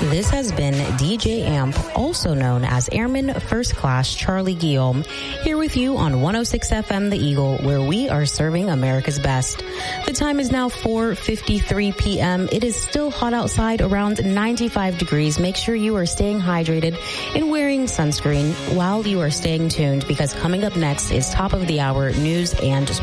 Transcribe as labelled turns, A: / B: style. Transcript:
A: This has been DJ Amp, also known as Airman First Class Charlie Guillaume, here with you on 106 FM The Eagle, where we are serving America's best. The time is now 4:53 p.m. It is still hot outside, around 95 degrees. Make sure you are staying hydrated and wearing sunscreen while you are staying tuned, because coming up next is top of the hour news and